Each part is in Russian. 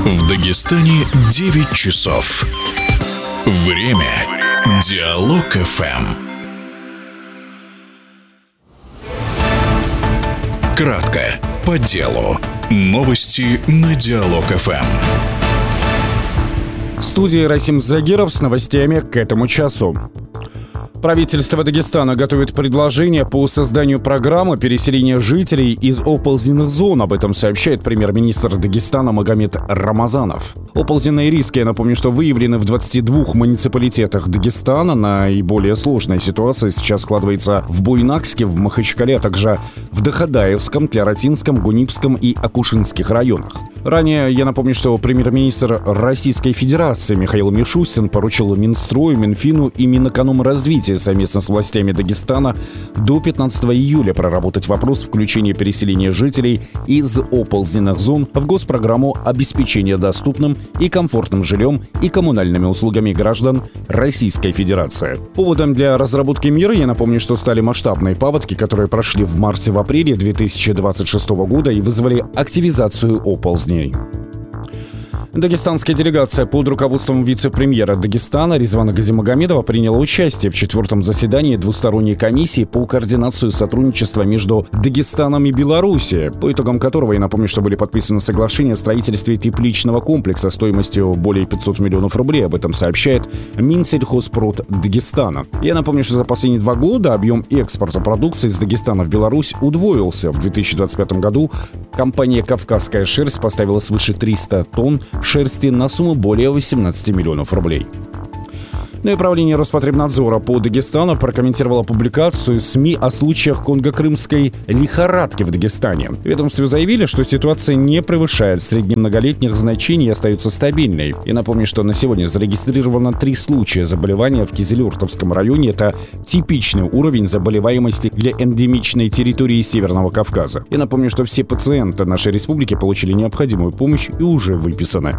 В Дагестане 9 часов. Время Диалог ФМ. Кратко, по делу. Новости на Диалог ФМ. В студии Расим Загиров с новостями к этому часу. Правительство Дагестана готовит предложение по созданию программы переселения жителей из оползненных зон. Об этом сообщает премьер-министр Дагестана Магомед Рамазанов. Оползненные риски, я напомню, что выявлены в 22 муниципалитетах Дагестана. Наиболее сложная ситуация сейчас складывается в Буйнакске, в Махачкале, а также в Дахадаевском, Тляратинском, Гунипском и Акушинских районах. Ранее я напомню, что премьер-министр Российской Федерации Михаил Мишустин поручил Минстрою, Минфину и Минэкономразвития совместно с властями Дагестана до 15 июля проработать вопрос включения переселения жителей из оползненных зон в госпрограмму обеспечения доступным и комфортным жильем и коммунальными услугами граждан Российской Федерации. Поводом для разработки мера, я напомню, что стали масштабные паводки, которые прошли в марте-апреле 2026 года и вызвали активизацию оползней. Дагестанская делегация под руководством вице-премьера Дагестана Резвана Газимагомедова приняла участие в 4-м заседании двусторонней комиссии по координации сотрудничества между Дагестаном и Белоруссией, по итогам которого, я напомню, что были подписаны соглашения о строительстве тепличного комплекса стоимостью более 500 миллионов рублей. Об этом сообщает Минсельхозпрод Дагестана. Я напомню, что за последние 2 года объем экспорта продукции из Дагестана в Беларусь удвоился. В 2025 году компания «Кавказская шерсть» поставила свыше 300 тонн шерсти на сумму более 18 миллионов рублей. Ну и правление Роспотребнадзора по Дагестану прокомментировало публикацию СМИ о случаях конго-крымской лихорадки в Дагестане. В ведомстве заявили, что ситуация не превышает среднемноголетних значений и остается стабильной. И напомню, что на сегодня зарегистрировано 3 случая заболевания в Кизилюртовском районе. Это типичный уровень заболеваемости для эндемичной территории Северного Кавказа. И напомню, что все пациенты нашей республики получили необходимую помощь и уже выписаны.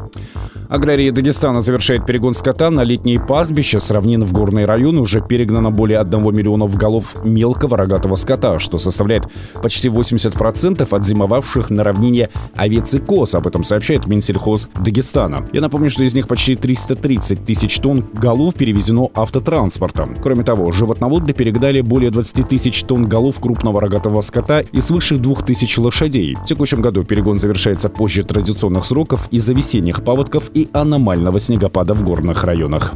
Аграрии Дагестана завершает перегон скота на летние пастбища. С равнин в горные районы уже перегнано более 1 миллиона голов мелкого рогатого скота, что составляет почти 80% от зимовавших на равнине овец и коз. Об этом сообщает Минсельхоз Дагестана. Я напомню, что из них почти 330 тысяч тонн голов перевезено автотранспортом. Кроме того, животноводы перегнали более 20 тысяч тонн голов крупного рогатого скота и свыше 2000 лошадей. В текущем году перегон завершается позже традиционных сроков из-за весенних паводков и аномального снегопада в горных районах.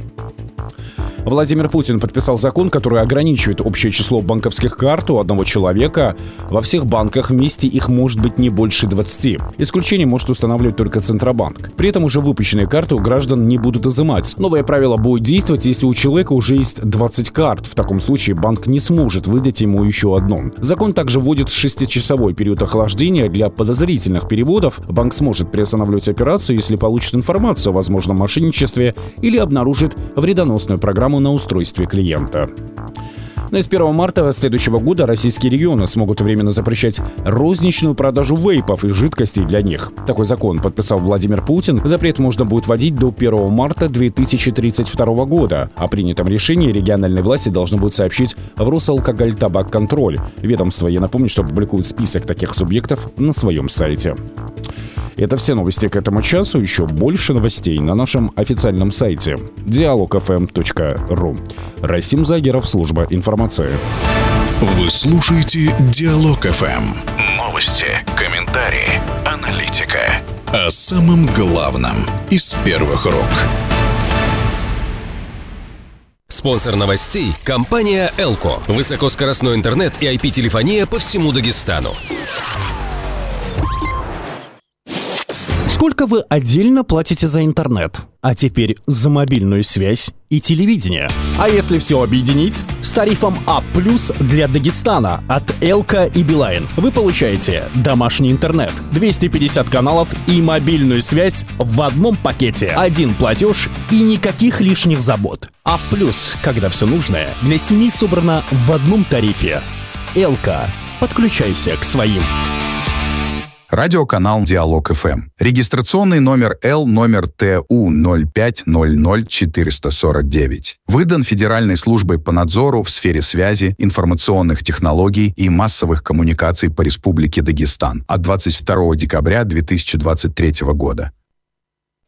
Владимир Путин подписал закон, который ограничивает общее число банковских карт у одного человека. Во всех банках вместе их может быть не больше 20. Исключение может устанавливать только Центробанк. При этом уже выпущенные карты у граждан не будут изымать. Новое правило будет действовать, если у человека уже есть 20 карт. В таком случае банк не сможет выдать ему еще одну. Закон также вводит 6-часовой период охлаждения для подозрительных переводов. Банк сможет приостанавливать операцию, если получит информацию о возможном мошенничестве или обнаружит вредоносную программу на устройстве клиента. Но с 1 марта следующего года российские регионы смогут временно запрещать розничную продажу вейпов и жидкостей для них. Такой закон подписал Владимир Путин. Запрет можно будет вводить до 1 марта 2032 года. О принятом решении региональные власти должны будут сообщить в Росалкогольтабакконтроль. Ведомство, я напомню, что публикует список таких субъектов на своем сайте. Это все новости к этому часу. Еще больше новостей на нашем официальном сайте dialogfm.ru. Расим Загиров, служба информации. Вы слушаете Диалог ФМ. Новости, комментарии, аналитика. О самом главном из первых рук. Спонсор новостей – компания «Элко». Высокоскоростной интернет и IP-телефония по всему Дагестану. Сколько вы отдельно платите за интернет? А теперь за мобильную связь и телевидение. А если все объединить? С тарифом А+ для Дагестана от Элко и Билайн вы получаете домашний интернет, 250 каналов и мобильную связь в одном пакете. Один платеж и никаких лишних забот. А+, когда все нужное для семьи собрано в одном тарифе. Элко. Подключайся к своим. Радиоканал «Диалог ФМ». Регистрационный номер Л, номер ТУ 0500449. Выдан Федеральной службой по надзору в сфере связи, информационных технологий и массовых коммуникаций по Республике Дагестан от 22 декабря 2023 года.